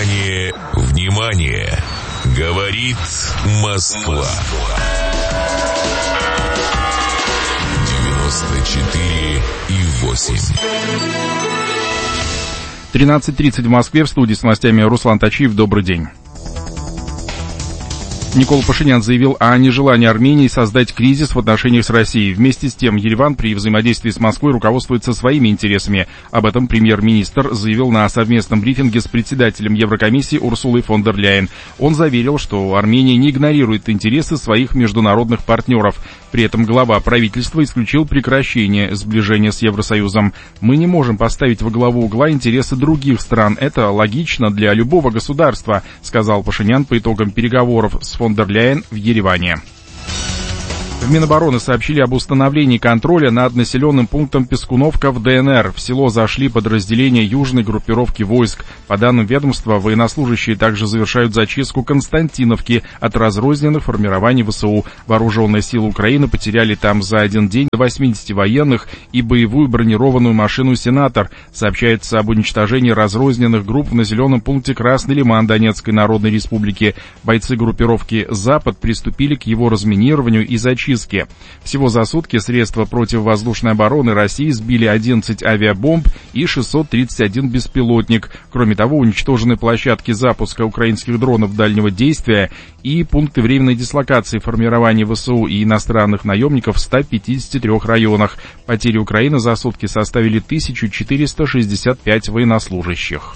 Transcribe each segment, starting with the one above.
Внимание, внимание! Говорит Москва. 94,8. 13:30 в Москве. В студии с новостями Руслан Тачиев. Добрый день. Никола Пашинян заявил о нежелании Армении создать кризис в отношениях с Россией. Вместе с тем, Ереван при взаимодействии с Москвой руководствуется своими интересами. Об этом премьер-министр заявил на совместном брифинге с председателем Еврокомиссии Урсулой фон дер Ляйен. Он заверил, что Армения не игнорирует интересы своих международных партнеров. При этом глава правительства исключил прекращение сближения с Евросоюзом. «Мы не можем поставить во главу угла интересы других стран. Это логично для любого государства», сказал Пашинян по итогам переговоров с фон дер Ляйен в Ереване. В Минобороны сообщили об установлении контроля над населенным пунктом Пескуновка в ДНР. В село зашли подразделения южной группировки войск. По данным ведомства, военнослужащие также завершают зачистку Константиновки от разрозненных формирований ВСУ. Вооруженные силы Украины потеряли там за один день до 80 военных и боевую бронированную машину «Сенатор». Сообщается об уничтожении разрозненных групп в населенном пункте Красный Лиман Донецкой Народной Республики. Бойцы группировки «Запад» приступили к его разминированию и зачистке. Всего за сутки средства противовоздушной обороны России сбили 11 авиабомб и 631 беспилотник. Кроме того, уничтожены площадки запуска украинских дронов дальнего действия и пункты временной дислокации формирования ВСУ и иностранных наемников в 153 районах. Потери Украины за сутки составили 1465 военнослужащих.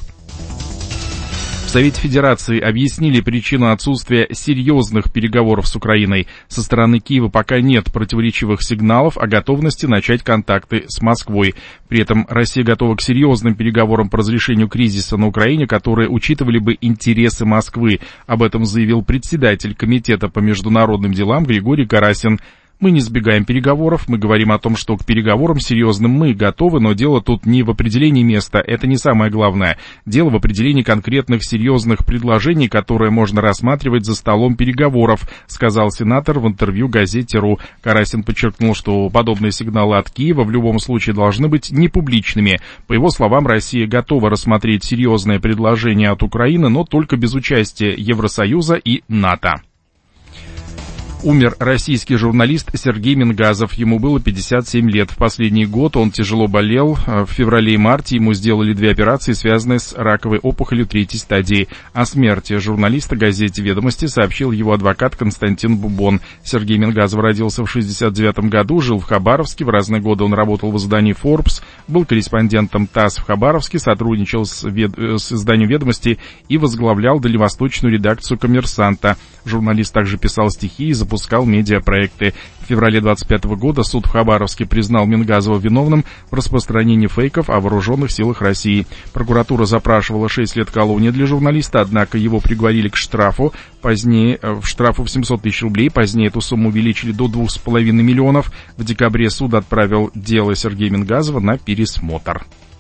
В Совете Федерации объяснили причину отсутствия серьезных переговоров с Украиной. Со стороны Киева пока нет противоречивых сигналов о готовности начать контакты с Москвой. При этом Россия готова к серьезным переговорам по разрешению кризиса на Украине, которые учитывали бы интересы Москвы. Об этом заявил председатель Комитета по международным делам Григорий Карасин. «Мы не избегаем переговоров, мы говорим о том, что к переговорам серьезным мы готовы, но дело тут не в определении места, это не самое главное. Дело в определении конкретных серьезных предложений, которые можно рассматривать за столом переговоров», сказал сенатор в интервью газете «РУ». Карасин подчеркнул, что подобные сигналы от Киева в любом случае должны быть непубличными. По его словам, Россия готова рассмотреть серьезные предложения от Украины, но только без участия Евросоюза и НАТО. Умер российский журналист Сергей Мингазов. Ему было 57 лет. В последний год он тяжело болел. В феврале и марте ему сделали 2 операции, связанные с раковой опухолью 3-й стадии. О смерти журналиста газете «Ведомости» сообщил его адвокат Константин Бубон. Сергей Мингазов родился в 1969 году, жил в Хабаровске. В разные годы он работал в издании Forbes, был корреспондентом ТАСС в Хабаровске, сотрудничал с изданием «Ведомости» и возглавлял дальневосточную редакцию «Коммерсанта». Журналист также писал стихи и запускал медиапроекты. В феврале 25 года суд в Хабаровске признал Мингазова виновным в распространении фейков о вооруженных силах России. Прокуратура запрашивала 6 лет колонии для журналиста, однако его приговорили к штрафу. Позднее в 700 тысяч рублей. Позднее эту сумму увеличили до 2,5 миллионов. В декабре суд отправил дело Сергея Мингазова на пересмотр.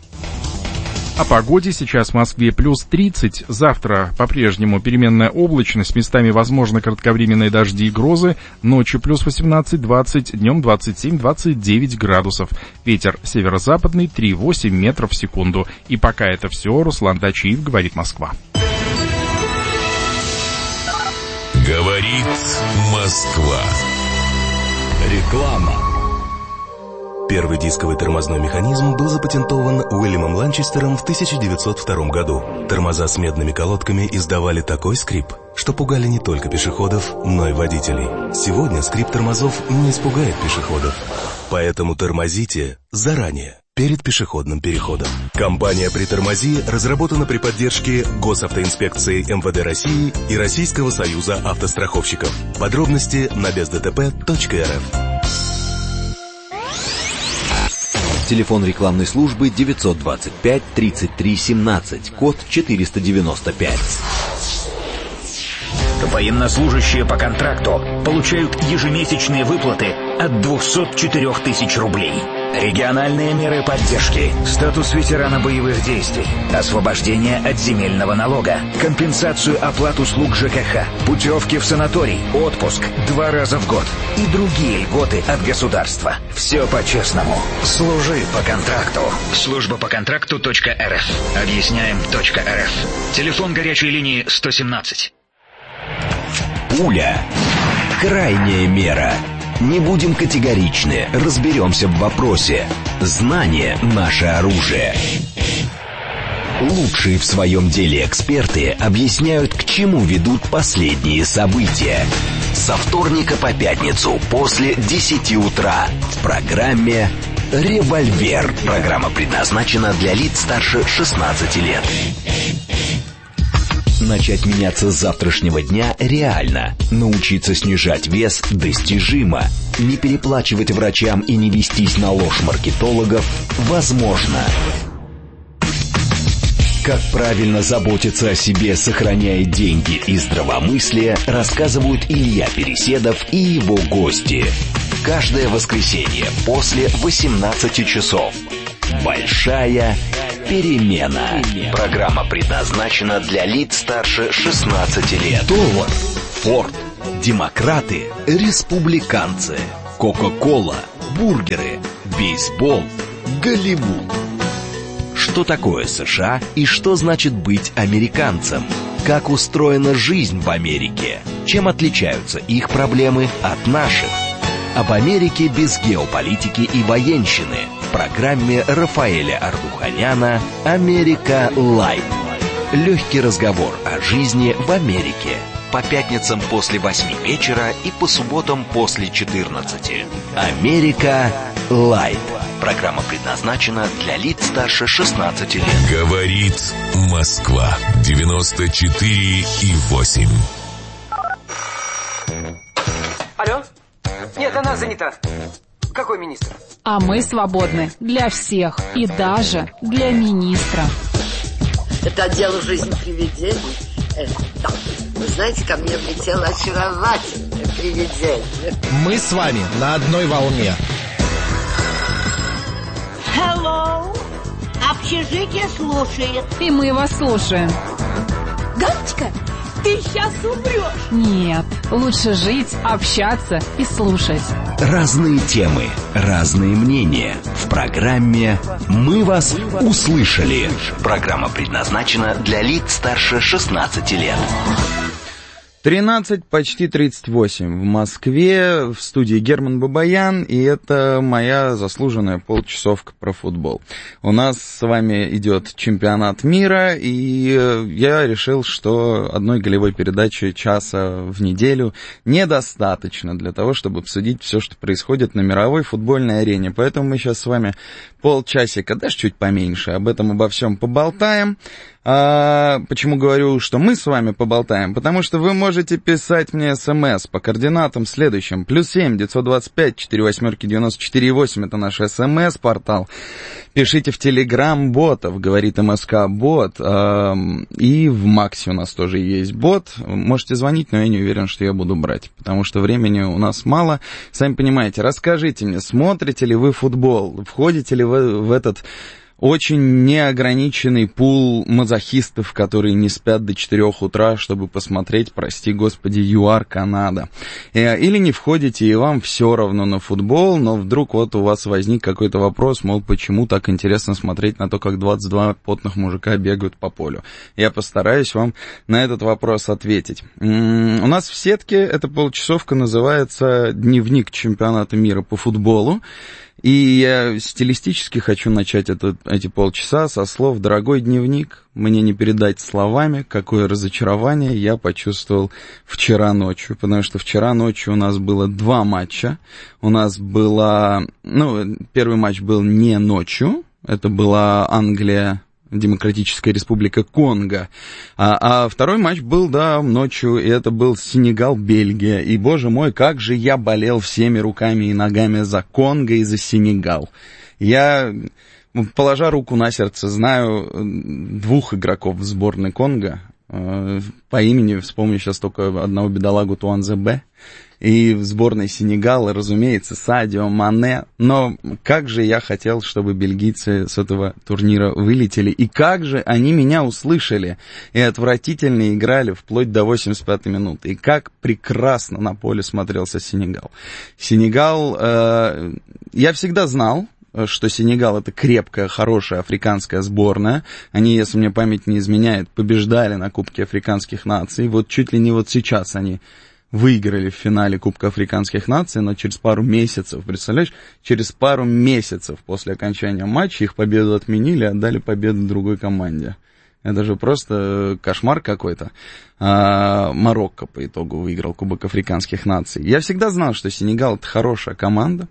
О погоде. Сейчас в Москве плюс 30. Завтра по-прежнему переменная облачность, местами возможны кратковременные дожди и грозы. Ночью плюс 18-20, днем 27-29 градусов. Ветер северо-западный 3,8 метров в секунду. И пока это все. Руслан Тачиев, говорит Москва. Говорит Москва. Реклама. Первый дисковый тормозной механизм был запатентован Уильямом Ланчестером в 1902 году. Тормоза с медными колодками издавали такой скрип, что пугали не только пешеходов, но и водителей. Сегодня скрип тормозов не испугает пешеходов. Поэтому тормозите заранее, перед пешеходным переходом. Компания «Притормози» разработана при поддержке Госавтоинспекции МВД России и Российского союза автостраховщиков. Подробности на бездтп.рф. Телефон рекламной службы 925 33 17, код 495. Военнослужащие по контракту получают ежемесячные выплаты от 204 тысяч рублей. Региональные меры поддержки. Статус ветерана боевых действий. Освобождение от земельного налога. Компенсацию оплат услуг ЖКХ. Путевки в санаторий. Отпуск 2 раза в год. И другие льготы от государства. Все по-честному. Служи по контракту. Служба по контракту.рф. Объясняем.рф. Телефон горячей линии 117. Пуля. Крайняя мера. Не будем категоричны, разберемся в вопросе. Знание – наше оружие. Лучшие в своем деле эксперты объясняют, к чему ведут последние события. Со вторника по пятницу после 10 утра в программе «Револьвер». Программа предназначена для лиц старше 16 лет. Начать меняться с завтрашнего дня реально. Научиться снижать вес достижимо. Не переплачивать врачам и не вестись на ложь маркетологов возможно. Как правильно заботиться о себе, сохраняя деньги и здравомыслие, рассказывают Илья Переседов и его гости. Каждое воскресенье после 18 часов. Большая перемена. Программа предназначена для лиц старше 16 лет. Доллар, Форд, демократы, республиканцы, Кока-кола, бургеры, бейсбол, Голливуд. Что такое США и что значит быть американцем? Как устроена жизнь в Америке? Чем отличаются их проблемы от наших? Об Америке без геополитики и военщины в программе Рафаэля Ардуханяна «Америка Лайт». Легкий разговор о жизни в Америке. По пятницам после 8 вечера и по субботам после 14. «Америка Лайт». Программа предназначена для лиц старше 16 лет. Говорит Москва. 94,8. Алло? Нет, она занята. Какой министр? А мы свободны для всех и даже для министра. Это отдел «Жизнь привидений». Да. Вы знаете, ко мне влетело очаровательное привидение. Мы с вами на одной волне. Hello. Общежитие слушает. И мы вас слушаем. Галочка, ты сейчас умрешь. Нет, лучше жить, общаться и слушать. Разные темы, разные мнения. В программе «Мы вас услышали». Программа предназначена для лиц старше 16 лет. 13, почти 38 в Москве, в студии Герман Бабаян, и это моя заслуженная полчасовка про футбол. У нас с вами идет чемпионат мира, и я решил, что одной голевой передачи часа в неделю недостаточно для того, чтобы обсудить все, что происходит на мировой футбольной арене. Поэтому мы сейчас с вами полчасика, даже чуть поменьше, об этом обо всем поболтаем. Почему говорю, что мы с вами поболтаем? Потому что вы можете писать мне смс по координатам следующим. +7 925 48 94 8. Это наш смс-портал. Пишите в Telegram-ботов, говорит МСК-бот. И в Максе у нас тоже есть бот. Можете звонить, но я не уверен, что я буду брать. Потому что времени у нас мало. Сами понимаете, расскажите мне, смотрите ли вы футбол? Входите ли вы в этот очень неограниченный пул мазохистов, которые не спят до 4 утра, чтобы посмотреть, прости господи, ЮАР Канада. Или не входите, и вам все равно на футбол, но вдруг вот у вас возник какой-то вопрос, мол, почему так интересно смотреть на то, как 22 потных мужика бегают по полю. Я постараюсь вам на этот вопрос ответить. У нас в сетке эта полчасовка называется «Дневник чемпионата мира по футболу». И я стилистически хочу начать эти полчаса со слов «Дорогой дневник, мне не передать словами, какое разочарование я почувствовал вчера ночью». Потому что вчера ночью у нас было 2 матча. У нас было... первый матч был не ночью, это была Англия, Демократическая Республика Конго. А второй матч был, ночью, и это был Сенегал-Бельгия. И, боже мой, как же я болел всеми руками и ногами за Конго и за Сенегал. Я, положа руку на сердце, знаю 2 игроков в сборной Конго. По имени вспомню сейчас только одного бедолагу Туанзебе. И в сборной Сенегала, разумеется, Садио Мане. Но как же я хотел, чтобы бельгийцы с этого турнира вылетели. И как же они меня услышали. И отвратительно играли вплоть до 85-й минуты. И как прекрасно на поле смотрелся Сенегал. Сенегал... я всегда знал, что Сенегал — это крепкая, хорошая африканская сборная. Они, если мне память не изменяет, побеждали на Кубке африканских наций. Вот чуть ли не вот сейчас они выиграли в финале Кубка африканских наций, но через пару месяцев, представляешь, через пару месяцев после окончания матча их победу отменили, отдали победу другой команде. Это же просто кошмар какой-то. Марокко по итогу выиграл Кубок африканских наций. Я всегда знал, что Сенегал — это хорошая команда.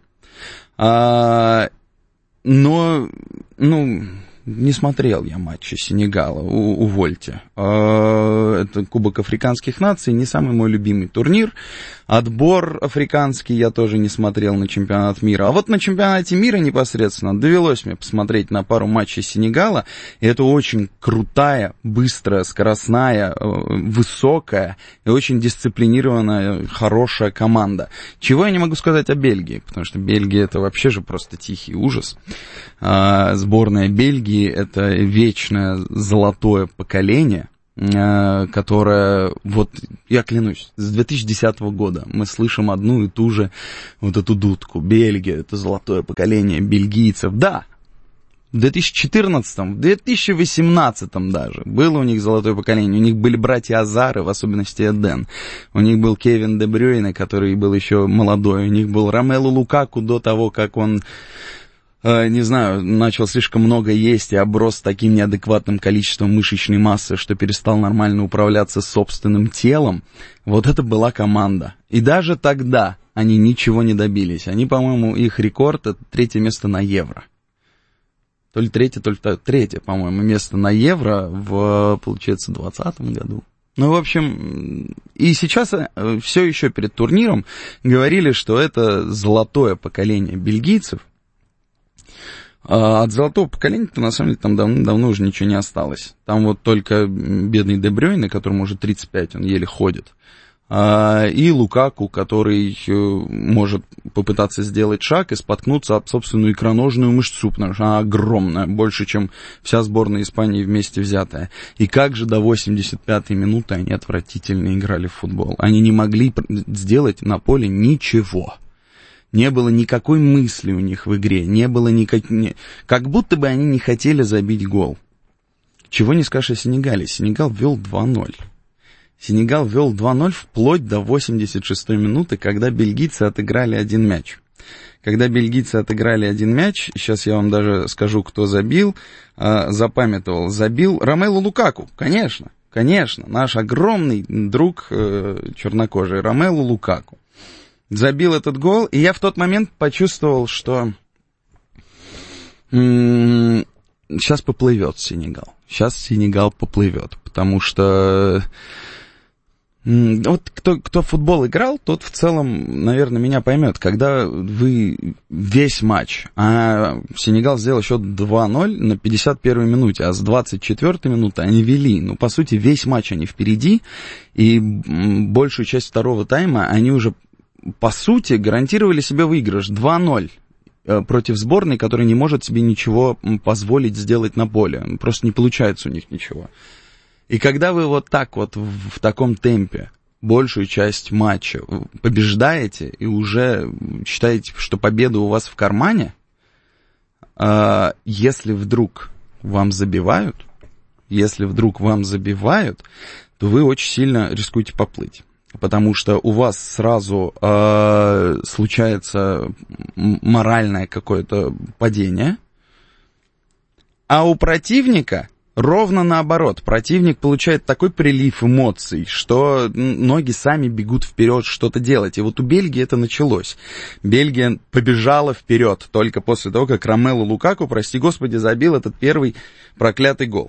Но, не смотрел я матчи Сенегала, увольте. Это Кубок африканских наций, не самый мой любимый турнир. Отбор африканский я тоже не смотрел на чемпионат мира. А вот на чемпионате мира непосредственно довелось мне посмотреть на пару матчей Сенегала. И это очень крутая, быстрая, скоростная, высокая и очень дисциплинированная, хорошая команда. Чего я не могу сказать о Бельгии, потому что Бельгия — это вообще же просто тихий ужас. Сборная Бельгии — это вечное золотое поколение, которое, вот я клянусь, с 2010 года мы слышим одну и ту же вот эту дудку. Бельгия — это золотое поколение бельгийцев. Да, в 2014, в 2018 даже было у них золотое поколение. У них были братья Азары, в особенности Эден. У них был Кевин Де Брюйне, который был еще молодой. У них был Ромелу Лукаку до того, как он... не знаю, начал слишком много есть и оброс таким неадекватным количеством мышечной массы, что перестал нормально управляться собственным телом. Вот это была команда. И даже тогда они ничего не добились. Они, по-моему, их рекорд — это 3-е место на Евро. То ли 3-е, то ли 3-е, по-моему, место на Евро в, получается, 2020 году. Ну, в общем, и сейчас все еще перед турниром говорили, что это золотое поколение бельгийцев. От золотого поколения-то, на самом деле, там давно уже ничего не осталось. Там вот только бедный Де Брюйне, которому уже 35, он еле ходит. И Лукаку, который может попытаться сделать шаг и споткнуться об собственную икроножную мышцу, потому что она огромная, больше, чем вся сборная Испании вместе взятая. И как же до 85-й минуты они отвратительно играли в футбол. Они не могли сделать на поле ничего. Не было никакой мысли у них в игре, не было как будто бы они не хотели забить гол. Чего не скажешь о Сенегале. Сенегал вел 2-0. Сенегал вел 2-0 вплоть до 86-й минуты, когда бельгийцы отыграли один мяч. Когда бельгийцы отыграли один мяч, сейчас я вам даже скажу, кто забил, запамятовал. Забил Ромелу Лукаку, конечно, наш огромный друг чернокожий Ромелу Лукаку. Забил этот гол, и я в тот момент почувствовал, что сейчас поплывет Сенегал. Сейчас Сенегал поплывет, потому что вот кто в футбол играл, тот в целом, наверное, меня поймет. Когда вы весь матч, а Сенегал сделал счет 2-0 на 51-й минуте, а с 24-й минуты они вели. Ну, по сути, весь матч они впереди, и большую часть второго тайма они уже, по сути, гарантировали себе выигрыш 2-0 против сборной, которая не может себе ничего позволить сделать на поле. Просто не получается у них ничего. И когда вы вот так вот в таком темпе большую часть матча побеждаете и уже считаете, что победа у вас в кармане, если вдруг вам забивают, то вы очень сильно рискуете поплыть. Потому что у вас сразу случается моральное какое-то падение, а у противника ровно наоборот. Противник получает такой прилив эмоций, что ноги сами бегут вперед что-то делать. И вот у Бельгии это началось. Бельгия побежала вперед только после того, как Ромелу Лукаку, прости господи, забил этот первый проклятый гол.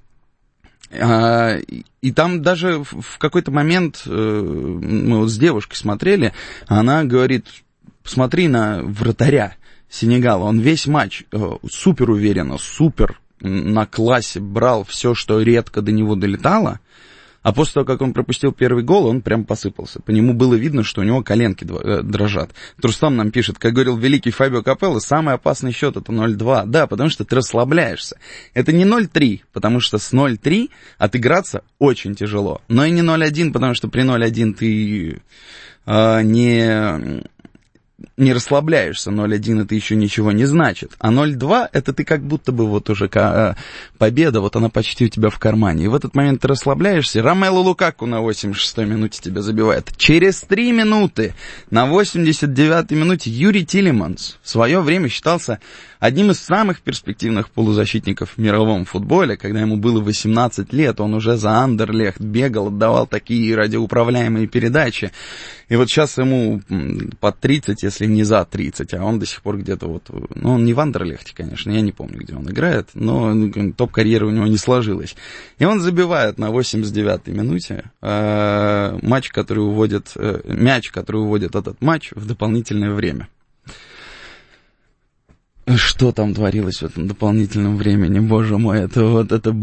И там даже в какой-то момент мы вот с девушкой смотрели, она говорит: посмотри на вратаря Сенегала, он весь матч супер уверенно, супер на классе брал все, что редко до него долетало, а после того, как он пропустил первый гол, он прям посыпался. По нему было видно, что у него коленки дрожат. Рустам нам пишет, как говорил великий Фабио Капелло, самый опасный счет это 0-2. Да, потому что ты расслабляешься. Это не 0-3, потому что с 0-3 отыграться очень тяжело. Но и не 0-1, потому что при 0-1 ты не расслабляешься. 0-1 это еще ничего не значит. А 0-2 это ты как будто бы вот уже победа, вот она почти у тебя в кармане. И в этот момент ты расслабляешься. Ромело Лукаку на 86-й минуте тебя забивает. Через 3 минуты, на 89-й минуте, Юрий Тилеманс в свое время считался одним из самых перспективных полузащитников в мировом футболе. Когда ему было 18 лет, он уже за Андерлехт бегал, отдавал такие радиоуправляемые передачи. И вот сейчас ему под 30, если не за 30, а он до сих пор где-то вот... Ну, он не в Андерлехте, конечно, я не помню, где он играет, но топ-карьера у него не сложилась. И он забивает на 89-й минуте мяч, который уводит этот матч в дополнительное время. Что там творилось в этом дополнительном времени, боже мой, это был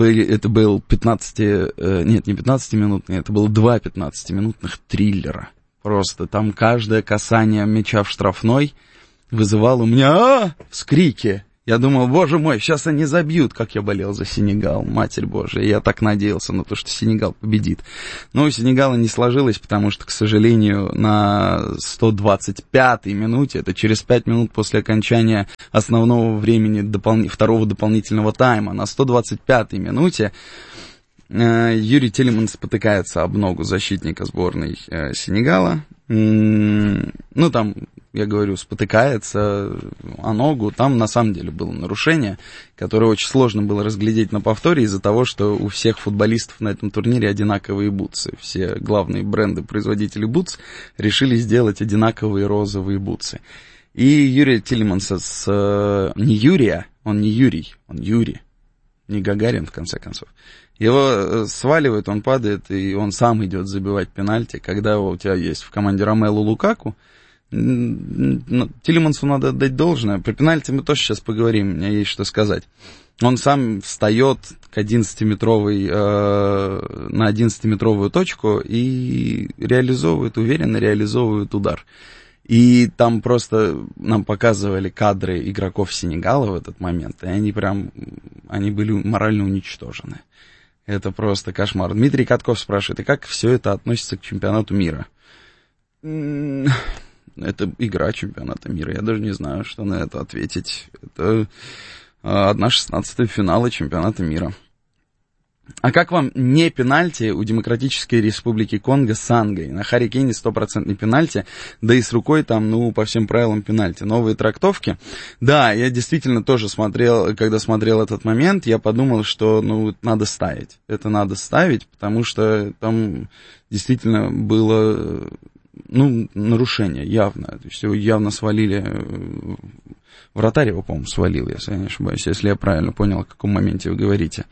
15-минутный, это было 2 15-минутных триллера. Просто там каждое касание мяча в штрафной вызывало у меня вскрики. Я думал, боже мой, сейчас они забьют, как я болел за Сенегал, Матерь Божия. Я так надеялся на то, что Сенегал победит. Но у Сенегала не сложилось, потому что, к сожалению, на 125-й минуте, это через 5 минут после окончания основного времени второго дополнительного тайма, на 125-й минуте Юрий Тилеманс спотыкается об ногу защитника сборной Сенегала. Ну, там, я говорю, спотыкается о ногу. Там, на самом деле, было нарушение, которое очень сложно было разглядеть на повторе из-за того, что у всех футболистов на этом турнире одинаковые бутсы. Все главные бренды-производители бутс решили сделать одинаковые розовые бутсы. И Юрия Тилеманса не Юрий, он Юрий. Не Гагарин, в конце концов. Его сваливают, он падает, и он сам идет забивать пенальти. Когда у тебя есть в команде Ромело Лукаку, Тилемансу надо отдать должное. Про пенальти мы тоже сейчас поговорим, у меня есть что сказать. Он сам встает к 11-метровой, на 11-метровую точку и уверенно реализовывает удар. И там просто нам показывали кадры игроков Сенегала в этот момент, и они были морально уничтожены. Это просто кошмар. Дмитрий Катков спрашивает, и как все это относится к чемпионату мира? Это игра чемпионата мира, я даже не знаю, что на это ответить. Это 1/16 финала чемпионата мира. А как вам не пенальти у Демократической Республики Конго с Англией? На Харри Кейне 100% пенальти, да и с рукой там, по всем правилам пенальти. Новые трактовки. Да, я действительно тоже когда смотрел этот момент, я подумал, что, надо ставить. Это надо ставить, потому что там действительно было, нарушение явно. То есть его явно свалили, вратарь его, по-моему, свалил, если я не ошибаюсь, если я правильно понял, о каком моменте вы говорите.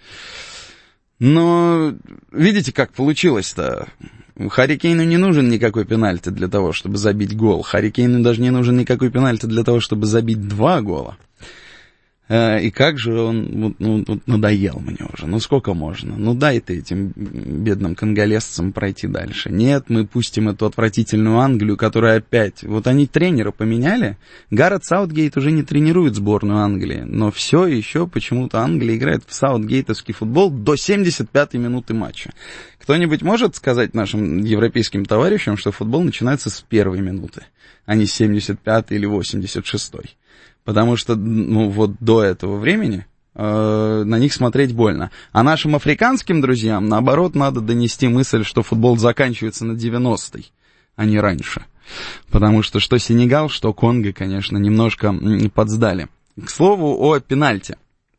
Но видите, как получилось-то? Харри Кейну не нужен никакой пенальти для того, чтобы забить гол. Харри Кейну даже не нужен никакой пенальти для того, чтобы забить 2 гола. И как же он надоел мне уже. Сколько можно? Дай ты этим бедным конголезцам пройти дальше. Нет, мы пустим эту отвратительную Англию, которая опять... Вот они тренера поменяли. Гаррет Саутгейт уже не тренирует сборную Англии. Но все еще почему-то Англия играет в саутгейтовский футбол до 75-й минуты матча. Кто-нибудь может сказать нашим европейским товарищам, что футбол начинается с 1-й минуты, а не с 75-й или 86-й? Потому что, до этого времени на них смотреть больно. А нашим африканским друзьям, наоборот, надо донести мысль, что футбол заканчивается на 90-й, а не раньше. Потому что Сенегал, что Конго, конечно, немножко подсдали. К слову о пенальти.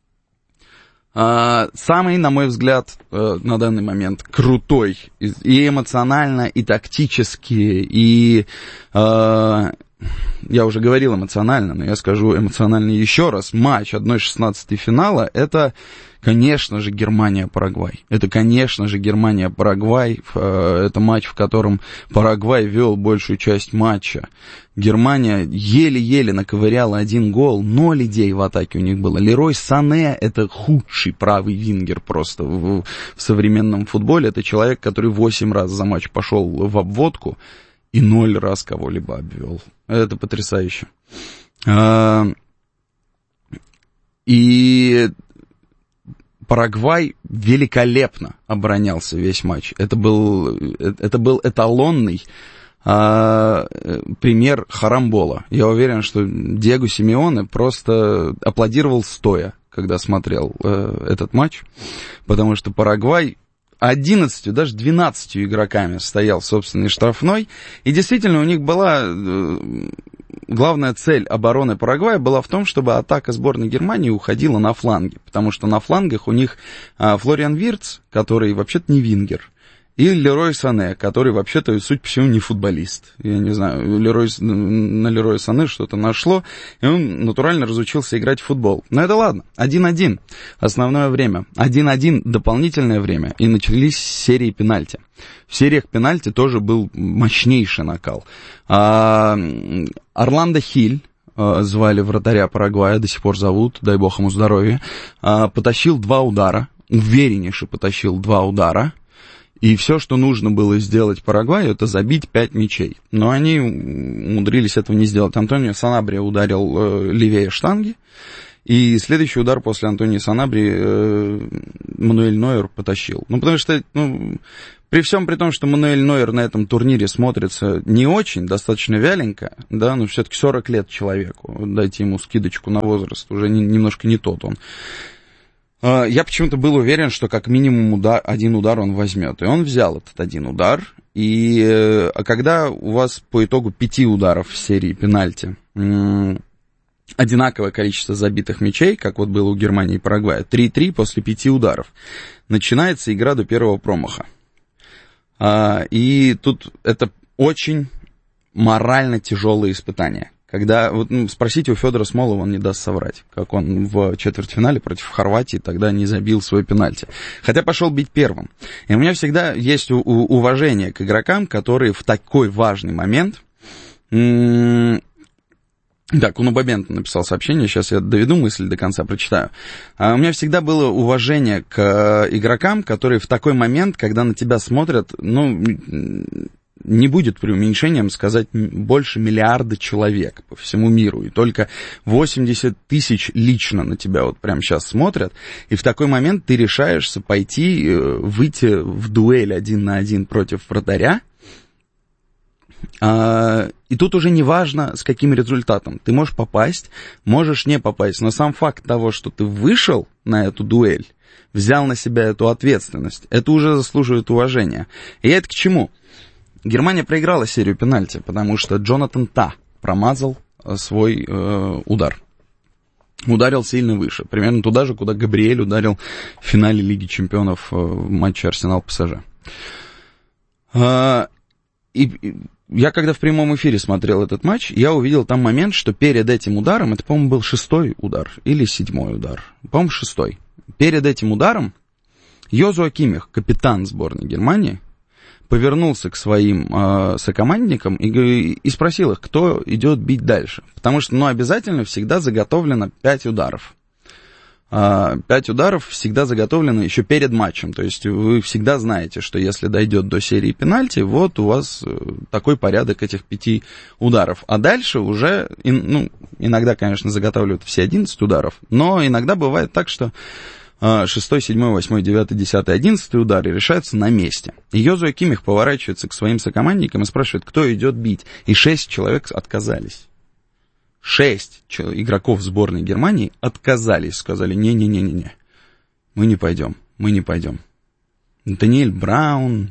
Самый, на мой взгляд, на данный момент крутой и эмоционально, и тактически, и я уже говорил эмоционально, но я скажу эмоционально еще раз. Матч 1/16 финала — это, конечно же, Германия-Парагвай. Это, конечно же, Германия-Парагвай. Это матч, в котором Парагвай вел большую часть матча. Германия еле-еле наковыряла 1 гол, 0 идей в атаке у них было. Лерой Сане — это худший правый вингер просто в современном футболе. Это человек, который 8 раз за матч пошел в обводку и 0 раз кого-либо обвел. Это потрясающе. И Парагвай великолепно оборонялся весь матч. Это был эталонный пример харамбола. Я уверен, что Диего Симеоне просто аплодировал стоя, когда смотрел этот матч, потому что Парагвай 11, даже 12 игроками стоял в собственной штрафной, и действительно у них была главная цель обороны Парагвая была в том, чтобы атака сборной Германии уходила на фланги, потому что на флангах у них Флориан Виртц, который вообще-то не вингер, и Лерой Сане, который вообще-то, судя по всему, не футболист. Я не знаю, на Лероя Сане что-то нашло, и он натурально разучился играть в футбол. Но это ладно. 1-1 основное время. 1-1 дополнительное время. И начались серии пенальти. В сериях пенальти тоже был мощнейший накал. Орландо Хиль, звали вратаря Парагвая, до сих пор зовут, дай бог ему здоровья, потащил 2 удара, увереннейше потащил 2 удара. И все, что нужно было сделать Парагваю, это забить 5 мячей. Но они умудрились этого не сделать. Антонио Санабрия ударил левее штанги. И следующий удар после Антонио Санабрии Мануэль Нойер потащил. Потому что, при всем при том, что Мануэль Нойер на этом турнире смотрится не очень, достаточно вяленько, да, но все-таки 40 лет человеку. Дайте ему скидочку на возраст, уже немножко не тот он. Я почему-то был уверен, что как минимум 1 удар он возьмет. И он взял этот 1 удар. И когда у вас по итогу 5 ударов в серии пенальти одинаковое количество забитых мячей, как вот было у Германии и Парагвая, 3-3 после 5 ударов, начинается игра до первого промаха. И тут это очень морально тяжелое испытание. Когда, спросите у Федора Смолова, он не даст соврать, как он в четвертьфинале против Хорватии тогда не забил свой пенальти. Хотя пошел бить первым. И у меня всегда есть уважение к игрокам, которые в такой важный момент... Так, Кунубабент написал сообщение, сейчас я доведу мысль до конца, прочитаю. У меня всегда было уважение к игрокам, которые в такой момент, когда на тебя смотрят, не будет преуменьшением сказать больше миллиарда человек по всему миру, и только 80 тысяч лично на тебя вот прямо сейчас смотрят, и в такой момент ты решаешься выйти в дуэль 1 на 1 против вратаря, и тут уже не важно, с каким результатом. Ты можешь попасть, можешь не попасть, но сам факт того, что ты вышел на эту дуэль, взял на себя эту ответственность, это уже заслуживает уважения. И это к чему? Германия проиграла серию пенальти, потому что Джонатан Та промазал свой удар. Ударил сильно выше, примерно туда же, куда Габриэль ударил в финале Лиги Чемпионов в матче Арсенал-ПСЖ. И я когда в прямом эфире смотрел этот матч, я увидел там момент, что перед этим ударом, это, по-моему, был 6-й удар или 7-й удар, по-моему, 6-й. Перед этим ударом Йозуа Киммих, капитан сборной Германии, повернулся к своим сокомандникам и спросил их, кто идет бить дальше. Потому что, обязательно всегда заготовлено 5 ударов. 5 ударов всегда заготовлено еще перед матчем. То есть вы всегда знаете, что если дойдет до серии пенальти, вот у вас такой порядок этих 5 ударов. А дальше уже, иногда, конечно, заготавливают все 11 ударов, но иногда бывает так, что 6, 7, 8, 9, 10, 11 удары решаются на месте. И Йозуа Киммих поворачивается к своим сокомандникам и спрашивает, кто идет бить. И 6 человек отказались. 6 игроков сборной Германии отказались, сказали, не-не-не-не, мы не пойдем. Даниэль Браун,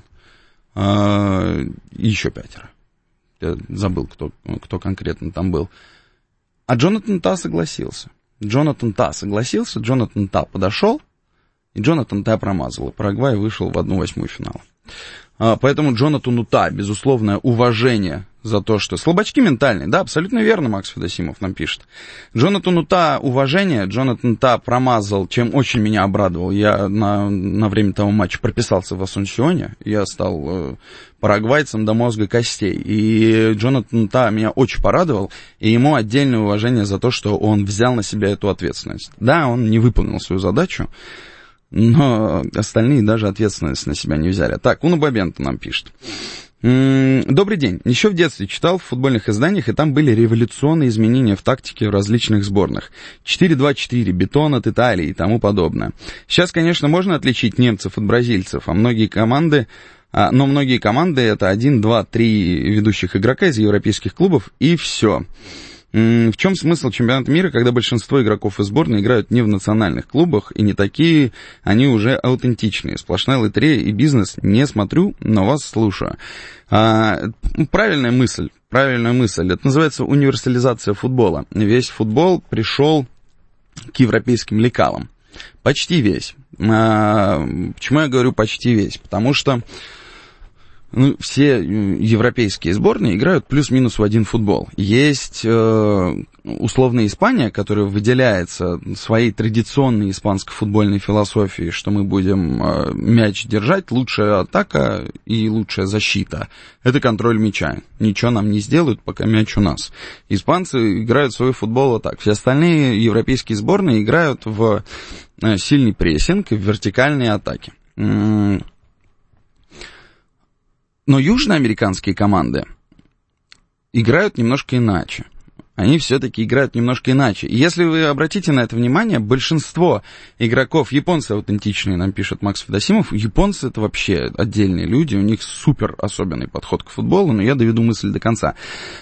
еще 5. Я забыл, кто конкретно там был. А Джонатан Та согласился. Джонатан Та подошел, и Джонатан Та промазал. И Парагвай вышел в 1/8 финала. Поэтому Джонатану Та, безусловное уважение за то, что... Слабачки ментальные, да, абсолютно верно, Макс Федосимов нам пишет. Джонатану Та уважение, Джонатан Та промазал, чем очень меня обрадовал. Я на время того матча прописался в Асунсионе, я стал парагвайцем до мозга костей. И Джонатан Та меня очень порадовал, и ему отдельное уважение за то, что он взял на себя эту ответственность. Да, он не выполнил свою задачу, но остальные даже ответственность на себя не взяли. Так, Уна Бабента нам пишет. Добрый день. Еще в детстве читал в футбольных изданиях, и там были революционные изменения в тактике в различных сборных. 4-2-4, бетон от Италии и тому подобное. Сейчас, конечно, можно отличить немцев от бразильцев, но многие команды это 1, 2, 3 ведущих игрока из европейских клубов, и все. В чем смысл чемпионата мира, когда большинство игроков из сборной играют не в национальных клубах, и не такие, они уже аутентичные. Сплошная лотерея и бизнес. Не смотрю, но вас слушаю. Правильная мысль. Это называется универсализация футбола. Весь футбол пришел к европейским лекалам. Почти весь. Почему я говорю почти весь? Потому что все европейские сборные играют плюс-минус в один футбол. Есть условная Испания, которая выделяется своей традиционной испанской футбольной философией, что мы будем мяч держать, лучшая атака и лучшая защита. Это контроль мяча. Ничего нам не сделают, пока мяч у нас. Испанцы играют свой футбол вот так. Все остальные европейские сборные играют в сильный прессинг и в вертикальные атаки. Но южноамериканские команды играют немножко иначе. Они все-таки играют немножко иначе. И если вы обратите на это внимание, большинство игроков, японцы аутентичные, нам пишет Макс Федосимов, японцы это вообще отдельные люди, у них супер особенный подход к футболу, но я доведу мысль до конца.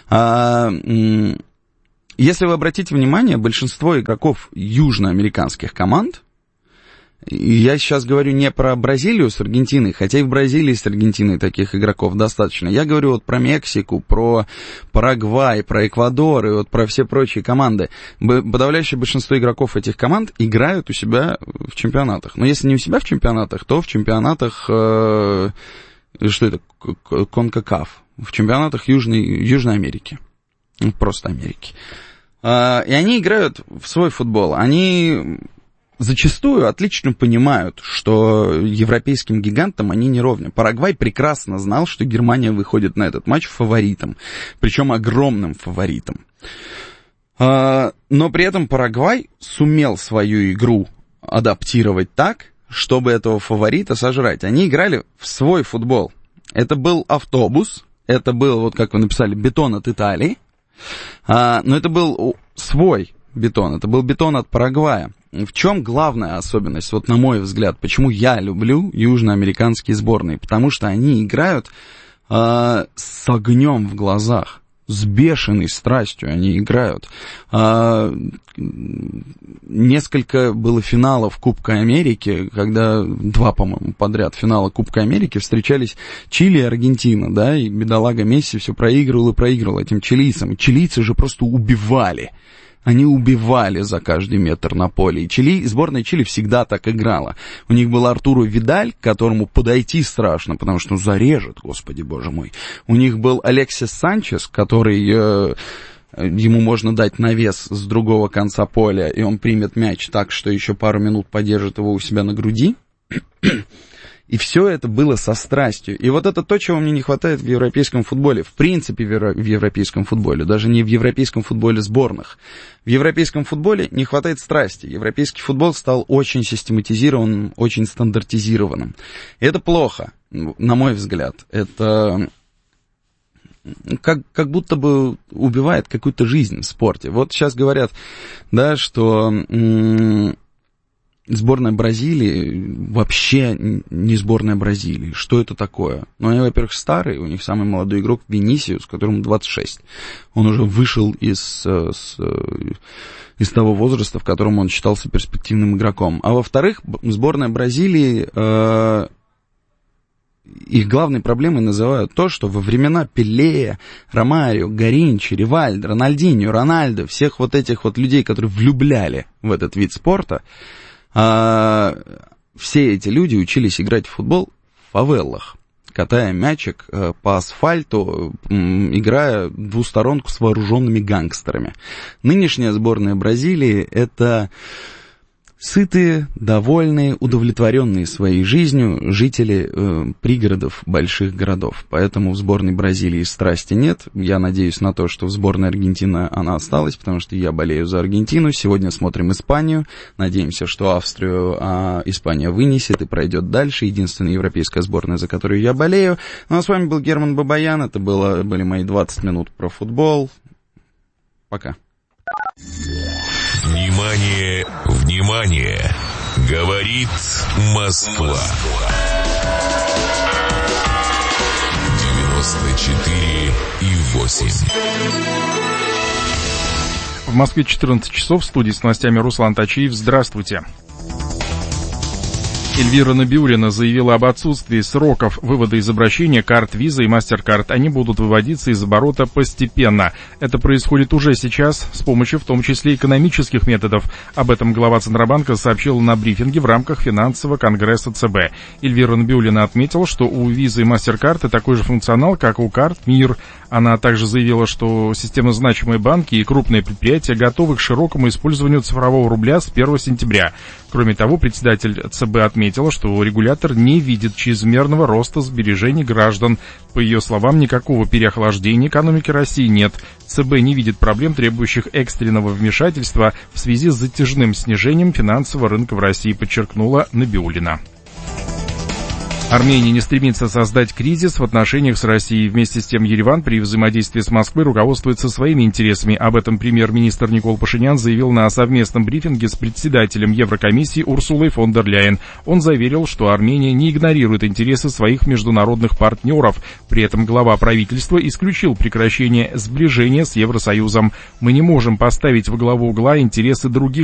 Если вы обратите внимание, большинство игроков южноамериканских команд, и я сейчас говорю не про Бразилию с Аргентиной, хотя и в Бразилии с Аргентиной таких игроков достаточно. Я говорю вот про Мексику, про Парагвай, про Эквадор и вот про все прочие команды. Подавляющее большинство игроков этих команд играют у себя в чемпионатах. Но если не у себя в чемпионатах, то в чемпионатах, что это, Конкакаф, в чемпионатах Южной Америки. Просто Америки. И они играют в свой футбол. Они зачастую отлично понимают, что европейским гигантам они не ровня. Парагвай прекрасно знал, что Германия выходит на этот матч фаворитом, причем огромным фаворитом. Но при этом Парагвай сумел свою игру адаптировать так, чтобы этого фаворита сожрать. Они играли в свой футбол. Это был автобус, это был, вот как вы написали, бетон от Италии, но это был свой бетон, это был бетон от Парагвая. В чем главная особенность, вот на мой взгляд, почему я люблю южноамериканские сборные? Потому что они играют с огнем в глазах, с бешеной страстью они играют. Несколько было финалов Кубка Америки, когда 2, по-моему, подряд финала Кубка Америки встречались Чили и Аргентина, да, и бедолага Месси все проигрывал этим чилийцам. И чилийцы же просто убивали. Они убивали за каждый метр на поле. И сборная Чили всегда так играла. У них был Артуро Видаль, к которому подойти страшно, потому что зарежет, господи боже мой. У них был Алексис Санчес, который ему можно дать навес с другого конца поля, и он примет мяч так, что еще пару минут подержит его у себя на груди. И все это было со страстью. И вот это то, чего мне не хватает в европейском футболе. В принципе, в европейском футболе. Даже не в европейском футболе сборных. В европейском футболе не хватает страсти. Европейский футбол стал очень систематизированным, очень стандартизированным. И это плохо, на мой взгляд. Это как будто бы убивает какую-то жизнь в спорте. Вот сейчас говорят, да, что сборная Бразилии вообще не сборная Бразилии. Что это такое? Ну, они, во-первых, старые. У них самый молодой игрок Винисиус, которому 26. Он уже вышел из того возраста, в котором он считался перспективным игроком. А во-вторых, сборная Бразилии, их главной проблемой называют то, что во времена Пеле, Ромарио, Гаринчи, Ривальдо, Рональдиньо, Рональдо, всех вот этих вот людей, которые влюбляли в этот вид спорта, все эти люди учились играть в футбол в фавелах. катая мячик по асфальту, играя двусторонку с вооруженными гангстерами. Нынешняя сборная Бразилии — это сытые, довольные, удовлетворенные своей жизнью жители пригородов больших городов. Поэтому в сборной Бразилии страсти нет. Я надеюсь на то, что в сборной Аргентины она осталась, потому что я болею за Аргентину. Сегодня смотрим Испанию. Надеемся, что Австрию Испания вынесет и пройдет дальше. Единственная европейская сборная, за которую я болею. Ну а с вами был Герман Бабаян. Это были мои 20 минут про футбол. Пока. Внимание, внимание! Говорит Москва. 94,8. В Москве 14 часов. В студии с новостями Руслан Тачиев. Здравствуйте. Эльвира Набиуллина заявила об отсутствии сроков вывода из обращения карт Visa и MasterCard. Они будут выводиться из оборота постепенно. Это происходит уже сейчас с помощью в том числе экономических методов. Об этом глава Центробанка сообщила на брифинге в рамках финансового конгресса ЦБ. Эльвира Набиуллина отметила, что у Visa и MasterCard такой же функционал, как у карт МИР. Она также заявила, что системозначимые банки и крупные предприятия готовы к широкому использованию цифрового рубля с 1 сентября. Кроме того, председатель ЦБ отметила, что регулятор не видит чрезмерного роста сбережений граждан. По ее словам, никакого переохлаждения экономики России нет. ЦБ не видит проблем, требующих экстренного вмешательства в связи с затяжным снижением финансового рынка в России, подчеркнула Набиуллина. Армения не стремится создать кризис в отношениях с Россией. Вместе с тем Ереван при взаимодействии с Москвой руководствуется своими интересами. Об этом премьер-министр Никол Пашинян заявил на совместном брифинге с председателем Еврокомиссии Урсулой фон дер Ляйен. Он заверил, что Армения не игнорирует интересы своих международных партнеров. При этом глава правительства исключил прекращение сближения с Евросоюзом. «Мы не можем поставить во главу угла интересы других